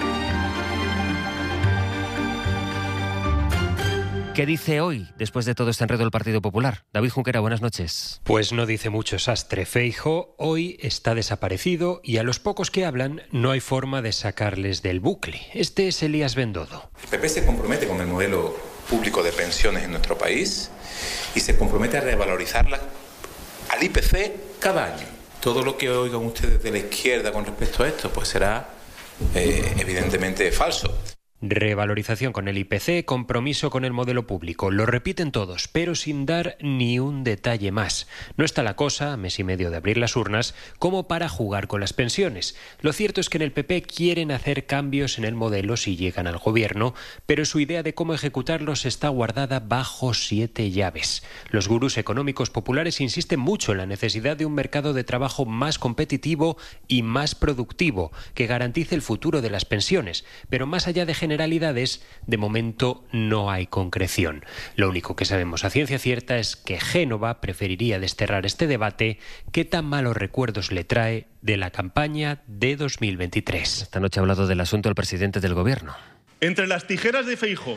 ¿Qué dice hoy, después de todo este enredo, el Partido Popular? David Junquera, buenas noches. Pues no dice mucho, Sastre. Feijóo hoy está desaparecido y a los pocos que hablan no hay forma de sacarles del bucle. Este es Elías Bendodo. El PP se compromete con el modelo público de pensiones en nuestro país y se compromete a revalorizarlas al IPC cada año. Todo lo que oigan ustedes de la izquierda con respecto a esto, pues será evidentemente falso. Revalorización con el IPC, compromiso con el modelo público. Lo repiten todos, pero sin dar ni un detalle más. No está la cosa, a mes y medio de abrir las urnas, como para jugar con las pensiones. Lo cierto es que en el PP quieren hacer cambios en el modelo si llegan al gobierno, pero su idea de cómo ejecutarlos está guardada bajo 7 llaves. Los gurús económicos populares insisten mucho en la necesidad de un mercado de trabajo más competitivo y más productivo, que garantice el futuro de las pensiones, pero más allá de generalidades, de momento no hay concreción. Lo único que sabemos a ciencia cierta es que Génova preferiría desterrar este debate que tan malos recuerdos le trae de la campaña de 2023. Esta noche ha hablado del asunto el presidente del gobierno. Entre las tijeras de Feijóo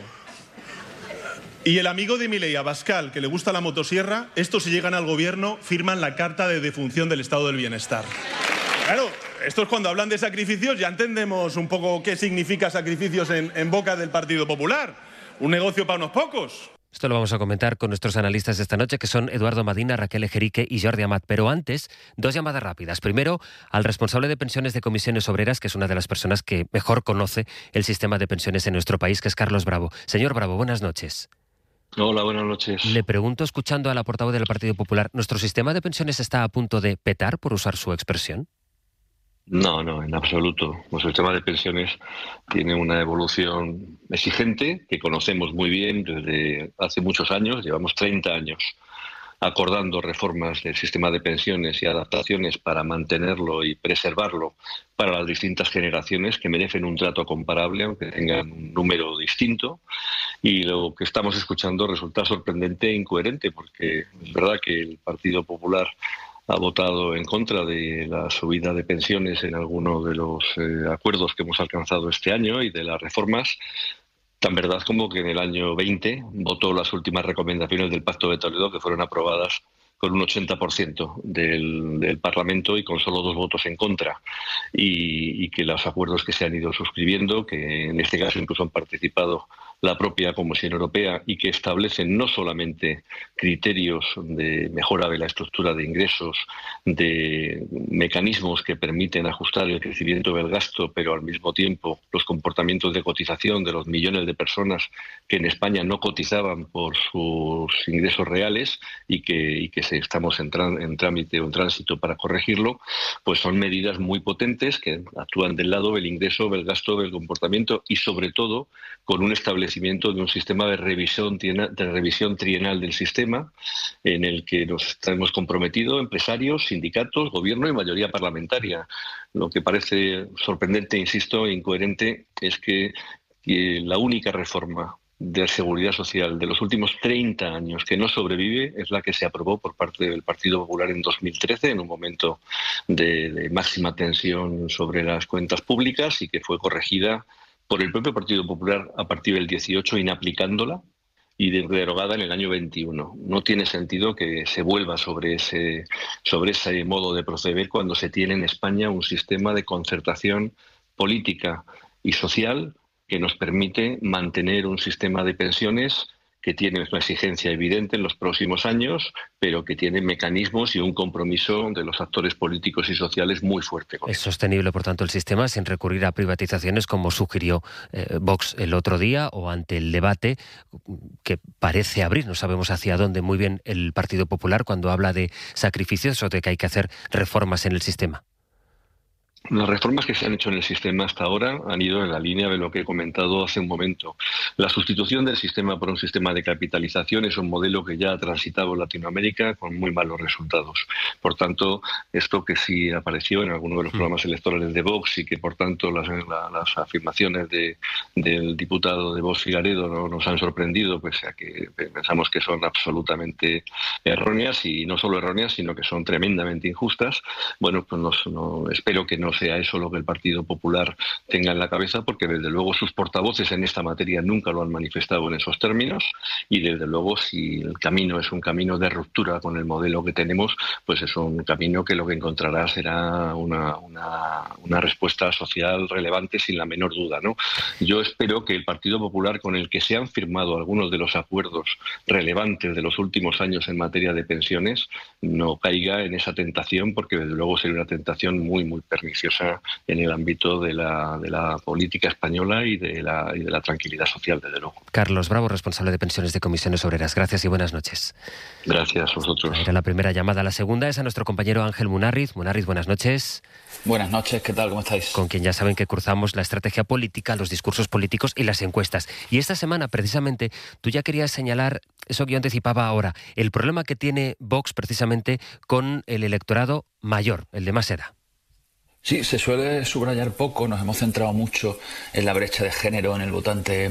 y el amigo de Milei, Abascal, que le gusta la motosierra, estos, si llegan al gobierno, firman la carta de defunción del estado del bienestar. Claro, estos cuando hablan de sacrificios ya entendemos un poco qué significa sacrificios en boca del Partido Popular. Un negocio para unos pocos. Esto lo vamos a comentar con nuestros analistas de esta noche, que son Eduardo Madina, Raquel Ejerique y Jordi Amat. Pero antes, 2 llamadas rápidas. Primero, al responsable de pensiones de Comisiones Obreras, que es una de las personas que mejor conoce el sistema de pensiones en nuestro país, que es Carlos Bravo. Señor Bravo, buenas noches. Hola, buenas noches. Le pregunto, escuchando a la portavoz del Partido Popular, ¿nuestro sistema de pensiones está a punto de petar, por usar su expresión? No, en absoluto. Nuestro sistema de pensiones tiene una evolución exigente que conocemos muy bien desde hace muchos años. Llevamos 30 años acordando reformas del sistema de pensiones y adaptaciones para mantenerlo y preservarlo para las distintas generaciones que merecen un trato comparable, aunque tengan un número distinto. Y lo que estamos escuchando resulta sorprendente e incoherente, porque es verdad que el Partido Popular ha votado en contra de la subida de pensiones en algunos de los acuerdos que hemos alcanzado este año y de las reformas, tan verdad como que en el año 20 votó las últimas recomendaciones del Pacto de Toledo, que fueron aprobadas con un 80% del Parlamento y con solo 2 votos en contra, y que los acuerdos que se han ido suscribiendo, que en este caso incluso han participado la propia Comisión Europea y que establecen no solamente criterios de mejora de la estructura de ingresos, de mecanismos que permiten ajustar el crecimiento del gasto, pero al mismo tiempo los comportamientos de cotización de los millones de personas que en España no cotizaban por sus ingresos reales y que estamos en trámite o en tránsito para corregirlo, pues son medidas muy potentes que actúan del lado del ingreso, del gasto, del comportamiento y sobre todo con un establecimiento de un sistema de revisión trienal del sistema en el que nos hemos comprometido empresarios, sindicatos, gobierno y mayoría parlamentaria. Lo que parece sorprendente, insisto, e incoherente es que la única reforma de seguridad social de los últimos 30 años que no sobrevive es la que se aprobó por parte del Partido Popular en 2013, en un momento de máxima tensión sobre las cuentas públicas y que fue corregida por el propio Partido Popular a partir del 18, inaplicándola y derogada en el año 21. No tiene sentido que se vuelva sobre ese modo de proceder cuando se tiene en España un sistema de concertación política y social que nos permite mantener un sistema de pensiones que tiene una exigencia evidente en los próximos años, pero que tiene mecanismos y un compromiso de los actores políticos y sociales muy fuerte. Es sostenible, por tanto, el sistema sin recurrir a privatizaciones como sugirió Vox el otro día o ante el debate que parece abrir, no sabemos hacia dónde muy bien el Partido Popular cuando habla de sacrificios o de que hay que hacer reformas en el sistema. Las reformas que se han hecho en el sistema hasta ahora han ido en la línea de lo que he comentado hace un momento. La sustitución del sistema por un sistema de capitalización es un modelo que ya ha transitado en Latinoamérica con muy malos resultados. Por tanto, esto que sí apareció en algunos de los programas electorales de Vox y que, por tanto, las afirmaciones del diputado de Vox Figaredo no nos han sorprendido, pese a que pensamos que son absolutamente erróneas, y no solo erróneas, sino que son tremendamente injustas. Bueno, pues espero que no sea eso lo que el Partido Popular tenga en la cabeza, porque desde luego sus portavoces en esta materia nunca lo han manifestado en esos términos, y desde luego si el camino es un camino de ruptura con el modelo que tenemos, pues es un camino que lo que encontrará será una respuesta social relevante sin la menor duda, ¿no? Yo espero que el Partido Popular, con el que se han firmado algunos de los acuerdos relevantes de los últimos años en materia de pensiones, no caiga en esa tentación, porque desde luego sería una tentación muy, muy perniciosa en el ámbito de la política española y de la tranquilidad social, desde luego. Carlos Bravo, responsable de pensiones de Comisiones Obreras. Gracias y buenas noches. Gracias a vosotros. Era la primera llamada. La segunda es a nuestro compañero Ángel Munarriz. Munarriz, buenas noches. Buenas noches, ¿qué tal? ¿Cómo estáis? Con quien ya saben que cruzamos la estrategia política, los discursos políticos y las encuestas. Y esta semana, precisamente, tú ya querías señalar eso que yo anticipaba ahora, el problema que tiene Vox precisamente con el electorado mayor, el de más edad. Sí, se suele subrayar poco, nos hemos centrado mucho en la brecha de género en el votante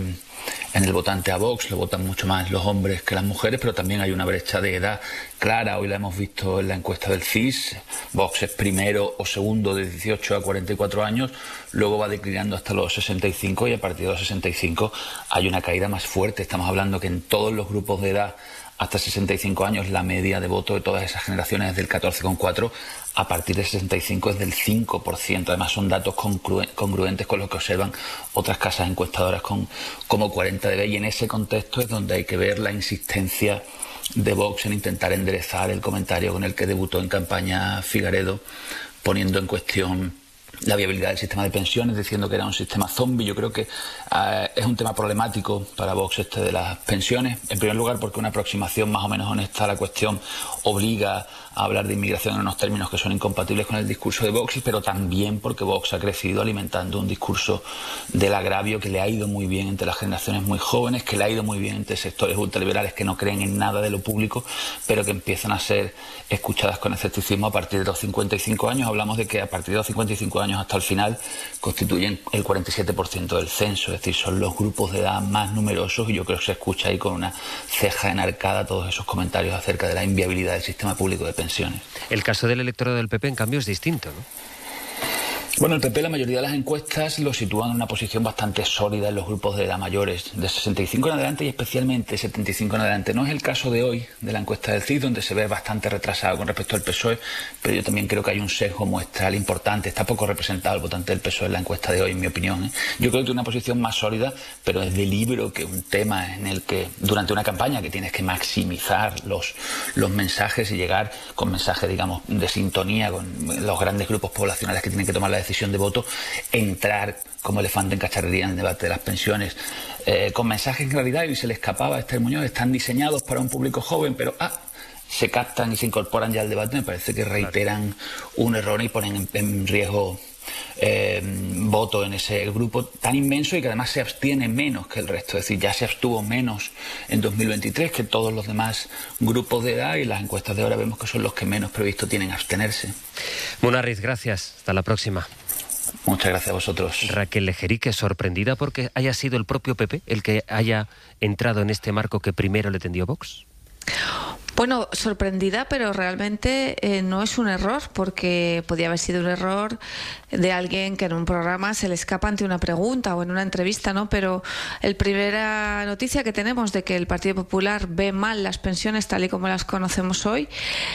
a Vox, lo votan mucho más los hombres que las mujeres, pero también hay una brecha de edad clara, hoy la hemos visto en la encuesta del CIS, Vox es primero o segundo de 18 a 44 años, luego va declinando hasta los 65 y a partir de los 65 hay una caída más fuerte, estamos hablando que en todos los grupos de edad hasta 65 años la media de voto de todas esas generaciones es del 14,4%, a partir de 65 es del 5%. Además son datos congruentes con lo que observan otras casas encuestadoras como 40dB, y en ese contexto es donde hay que ver la insistencia de Vox en intentar enderezar el comentario con el que debutó en campaña Figaredo, poniendo en cuestión la viabilidad del sistema de pensiones, diciendo que era un sistema zombie. Yo creo que es un tema problemático para Vox este de las pensiones. En primer lugar, porque una aproximación más o menos honesta a la cuestión obliga a hablar de inmigración en unos términos que son incompatibles con el discurso de Vox, pero también porque Vox ha crecido alimentando un discurso del agravio que le ha ido muy bien entre las generaciones muy jóvenes, que le ha ido muy bien entre sectores ultraliberales que no creen en nada de lo público, pero que empiezan a ser escuchadas con escepticismo a partir de los 55 años. Hablamos de que a partir de los 55 años hasta el final constituyen el 47% del censo, es decir, son los grupos de edad más numerosos, y yo creo que se escucha ahí con una ceja enarcada todos esos comentarios acerca de la inviabilidad del sistema público de pensiones. El caso del electorado del PP, en cambio, es distinto, ¿no? Bueno, el PP, la mayoría de las encuestas lo sitúan en una posición bastante sólida en los grupos de edad mayores, de 65 en adelante y especialmente 75 en adelante. No es el caso de hoy, de la encuesta del CIS, donde se ve bastante retrasado con respecto al PSOE, pero yo también creo que hay un sesgo muestral importante. Está poco representado el votante del PSOE en la encuesta de hoy, en mi opinión, ¿eh? Yo creo que tiene una posición más sólida, pero es de libro que un tema en el que, durante una campaña que tienes que maximizar los mensajes y llegar con mensajes, digamos, de sintonía con los grandes grupos poblacionales que tienen que tomar la decisión de voto, entrar como elefante en cacharrería en el debate de las pensiones, con mensajes que en realidad, y se le escapaba a Esther Muñoz, están diseñados para un público joven, pero se captan y se incorporan ya al debate. Me parece que reiteran un error y ponen en riesgo voto en ese grupo tan inmenso, y que además se abstiene menos que el resto, es decir, ya se abstuvo menos en 2023 que todos los demás grupos de edad, y las encuestas de ahora vemos que son los que menos previsto tienen abstenerse. Munarriz, gracias, hasta la próxima. Muchas gracias a vosotros. Raquel Lejerique, sorprendida porque haya sido el propio PP el que haya entrado en este marco que primero le tendió Vox. Bueno, sorprendida, pero realmente no es un error, porque podía haber sido un error de alguien que en un programa se le escapa ante una pregunta o en una entrevista, ¿no? Pero la primera noticia que tenemos de que el Partido Popular ve mal las pensiones tal y como las conocemos hoy,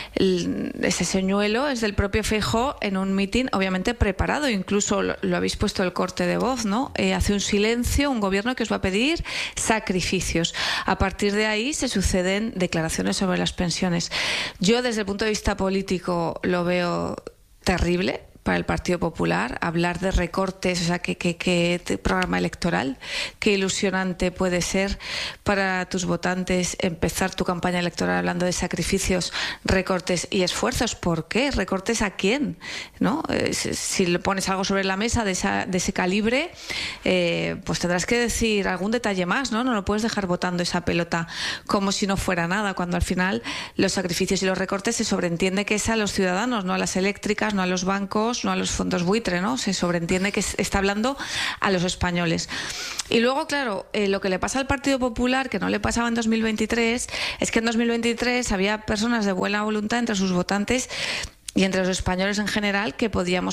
ese señuelo es del propio Feijóo en un mitin obviamente preparado, incluso lo habéis puesto el corte de voz, ¿no? Hace un silencio, un gobierno que os va a pedir sacrificios. A partir de ahí se suceden declaraciones sobre las pensiones. Yo desde el punto de vista político lo veo terrible para el Partido Popular, hablar de recortes, o sea, qué programa electoral, qué ilusionante puede ser para tus votantes empezar tu campaña electoral hablando de sacrificios, recortes y esfuerzos. ¿Por qué? ¿Recortes a quién? ¿No? Si le pones algo sobre la mesa de ese calibre, pues tendrás que decir algún detalle más, ¿no? No lo puedes dejar botando esa pelota como si no fuera nada, cuando al final los sacrificios y los recortes se sobreentiende que es a los ciudadanos, no a las eléctricas, no a los bancos, no a los fondos buitre, ¿no? Se sobreentiende que está hablando a los españoles. Y luego, claro, lo que le pasa al Partido Popular, que no le pasaba en 2023, es que en 2023 había personas de buena voluntad entre sus votantes y entre los españoles en general que podían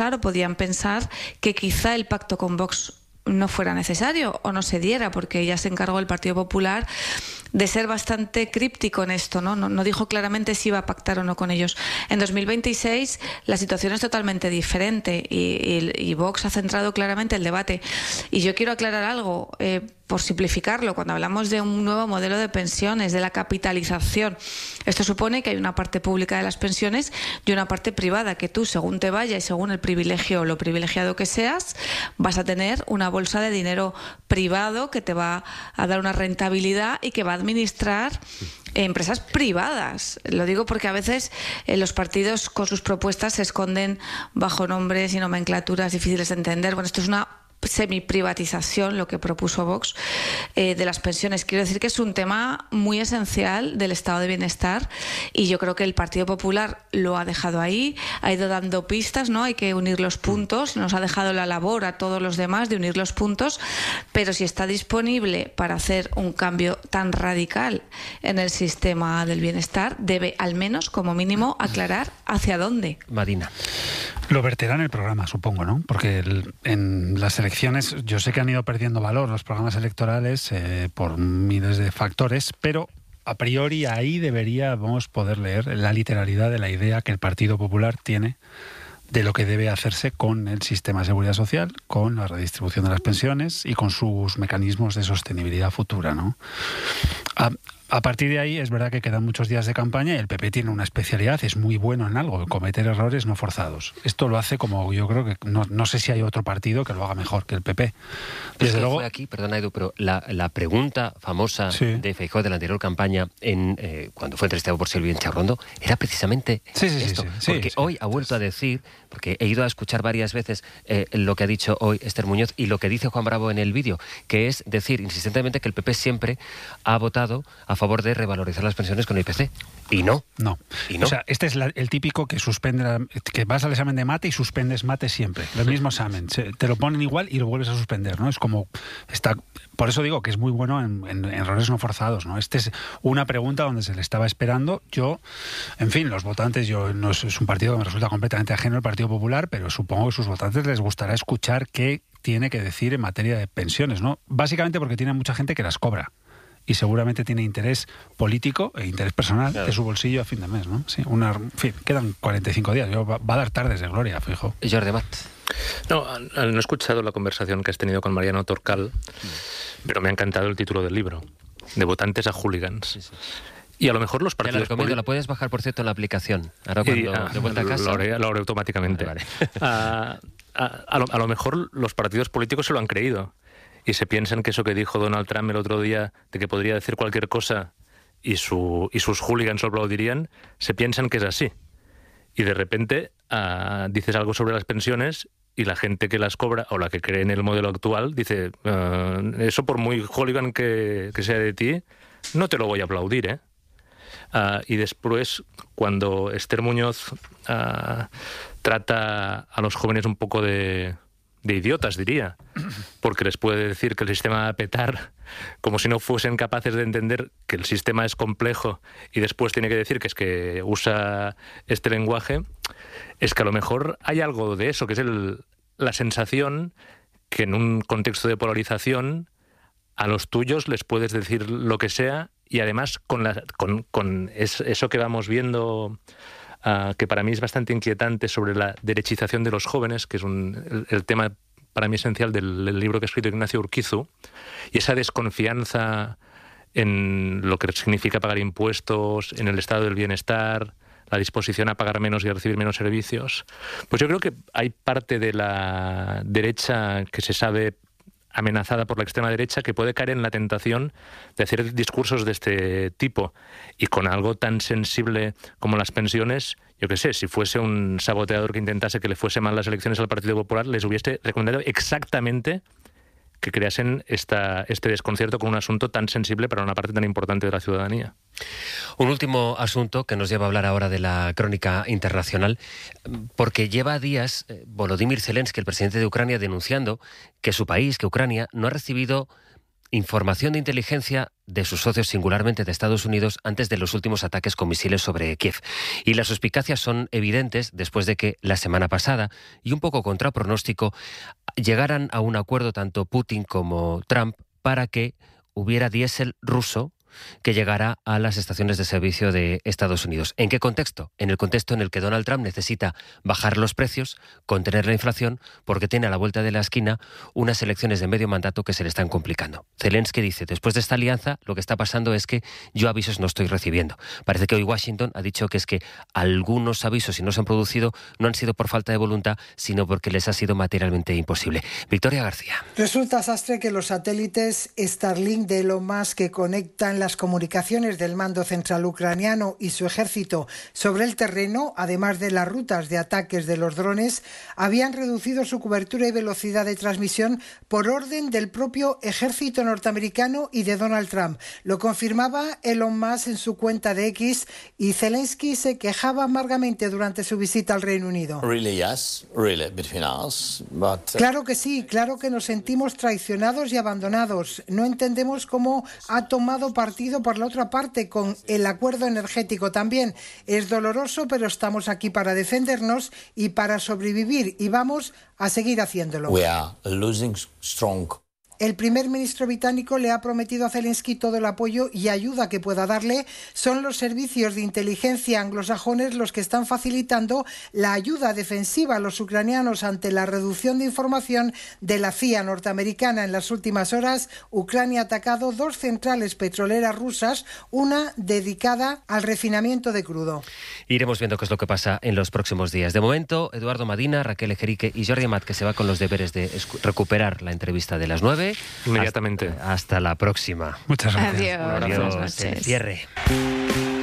pensar que quizá el pacto con Vox no fuera necesario o no se diera, porque ya se encargó el Partido Popular de ser bastante críptico en esto, ¿no? No dijo claramente si iba a pactar o no con ellos. En 2026 la situación es totalmente diferente y Vox ha centrado claramente el debate. Y yo quiero aclarar algo, por simplificarlo, cuando hablamos de un nuevo modelo de pensiones, de la capitalización, esto supone que hay una parte pública de las pensiones y una parte privada, que tú, según te vaya y según el privilegio o lo privilegiado que seas, vas a tener una bolsa de dinero privado que te va a dar una rentabilidad y que va a administrar empresas privadas. Lo digo porque a veces los partidos con sus propuestas se esconden bajo nombres y nomenclaturas difíciles de entender. Bueno, esto es una semiprivatización, lo que propuso Vox, de las pensiones. Quiero decir que es un tema muy esencial del estado de bienestar y yo creo que el Partido Popular lo ha dejado ahí, ha ido dando pistas, ¿no? Hay que unir los puntos, nos ha dejado la labor a todos los demás de unir los puntos, pero si está disponible para hacer un cambio tan radical en el sistema del bienestar, debe al menos, como mínimo, aclarar hacia dónde. Marina. Lo verterá en el programa, supongo, ¿no? Porque en las elecciones, yo sé que han ido perdiendo valor los programas electorales por miles de factores, pero a priori ahí deberíamos poder leer la literalidad de la idea que el Partido Popular tiene de lo que debe hacerse con el sistema de seguridad social, con la redistribución de las pensiones y con sus mecanismos de sostenibilidad futura, ¿no? A partir de ahí es verdad que quedan muchos días de campaña y el PP tiene una especialidad, es muy bueno en algo, en cometer errores no forzados. Esto lo hace como yo creo que no sé si hay otro partido que lo haga mejor que el PP. Desde luego fue aquí, perdona Edu, pero la pregunta famosa de Feijóo de la anterior campaña cuando fue entrevistado por Silvia Charrondo era precisamente esto. Porque hoy ha vuelto a decir, porque he ido a escuchar varias veces lo que ha dicho hoy Esther Muñoz y lo que dice Juan Bravo en el vídeo, que es decir insistentemente que el PP siempre ha votado a favor de revalorizar las pensiones con el IPC. Y no. O sea, este es el típico que suspende, que vas al examen de mate y suspendes mate siempre. El mismo examen. Te lo ponen igual y lo vuelves a suspender, ¿no? Es como por eso digo que es muy bueno en errores no forzados, ¿no? Este es una pregunta donde se le estaba esperando. Yo, en fin, los votantes, no es un partido que me resulta completamente ajeno al Partido Popular, pero supongo que a sus votantes les gustará escuchar qué tiene que decir en materia de pensiones, ¿no? Básicamente porque tiene mucha gente que las cobra. Y seguramente tiene interés político e interés personal de su bolsillo a fin de mes, ¿no? Sí, en fin, quedan 45 días. Va a dar tardes de gloria, fijo. Jordi Amat. No he escuchado la conversación que has tenido con Mariano Torcal, pero me ha encantado el título del libro, De votantes a hooligans. Sí. Y a lo mejor los partidos... Te la recomiendo, la puedes bajar, por cierto, en la aplicación. Ahora cuando de vuelta a casa... Lo haré automáticamente. Vale. A lo mejor los partidos políticos se lo han creído. Y se piensan que eso que dijo Donald Trump el otro día, de que podría decir cualquier cosa y sus hooligans lo aplaudirían, se piensan que es así. Y de repente dices algo sobre las pensiones y la gente que las cobra o la que cree en el modelo actual dice eso por muy hooligan que sea de ti, no te lo voy a aplaudir, ¿eh? Y después, cuando Esther Muñoz trata a los jóvenes un poco de de idiotas, diría, porque les puede decir que el sistema va a petar, como si no fuesen capaces de entender que el sistema es complejo y después tiene que decir que es que usa este lenguaje. Es que a lo mejor hay algo de eso, que es la sensación que en un contexto de polarización a los tuyos les puedes decir lo que sea, y además con eso que vamos viendo, que para mí es bastante inquietante, sobre la derechización de los jóvenes, que es el tema para mí esencial del libro que ha escrito Ignacio Urquizu, y esa desconfianza en lo que significa pagar impuestos, en el estado del bienestar, la disposición a pagar menos y a recibir menos servicios. Pues yo creo que hay parte de la derecha que se sabe amenazada por la extrema derecha, que puede caer en la tentación de hacer discursos de este tipo, y con algo tan sensible como las pensiones, yo qué sé, si fuese un saboteador que intentase que le fuese mal las elecciones al Partido Popular, les hubiese recomendado exactamente que creasen este desconcierto con un asunto tan sensible para una parte tan importante de la ciudadanía. Un último asunto que nos lleva a hablar ahora de la crónica internacional, porque lleva días Volodymyr Zelensky, el presidente de Ucrania, denunciando que su país, que Ucrania, no ha recibido información de inteligencia de sus socios, singularmente de Estados Unidos, antes de los últimos ataques con misiles sobre Kiev. Y las suspicacias son evidentes después de que la semana pasada, y un poco contra pronóstico, llegaran a un acuerdo tanto Putin como Trump para que hubiera diésel ruso que llegara a las estaciones de servicio de Estados Unidos. ¿En qué contexto? En el contexto en el que Donald Trump necesita bajar los precios, contener la inflación, porque tiene a la vuelta de la esquina unas elecciones de medio mandato que se le están complicando. Zelensky dice, después de esta alianza, lo que está pasando es que yo avisos no estoy recibiendo. Parece que hoy Washington ha dicho que es que algunos avisos, si no se han producido, no han sido por falta de voluntad, sino porque les ha sido materialmente imposible. Victoria García. Resulta, Sastre, que los satélites Starlink de Elon Musk, que conectan las comunicaciones del mando central ucraniano y su ejército sobre el terreno, además de las rutas de ataques de los drones, habían reducido su cobertura y velocidad de transmisión por orden del propio ejército norteamericano y de Donald Trump. Lo confirmaba Elon Musk en su cuenta de X, y Zelensky se quejaba amargamente durante su visita al Reino Unido. Claro que sí, claro que nos sentimos traicionados y abandonados. No entendemos cómo ha tomado partido por la otra parte con el acuerdo energético también. Es doloroso, pero estamos aquí para defendernos y para sobrevivir, y vamos a seguir haciéndolo. El primer ministro británico le ha prometido a Zelensky todo el apoyo y ayuda que pueda darle. Son los servicios de inteligencia anglosajones los que están facilitando la ayuda defensiva a los ucranianos ante la reducción de información de la CIA norteamericana. En las últimas horas, Ucrania ha atacado 2 centrales petroleras rusas, una dedicada al refinamiento de crudo. Iremos viendo qué es lo que pasa en los próximos días. De momento, Eduardo Madina, Raquel Ejerique y Jordi Amat, que se va con los deberes de recuperar la entrevista de las 9. Inmediatamente. Hasta la próxima. Muchas gracias. Adiós. Adiós. Cierre.